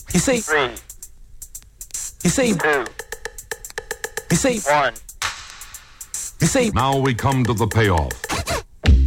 You see, 3, you see, 2, you see, 1. you see. Now we come to the payoff.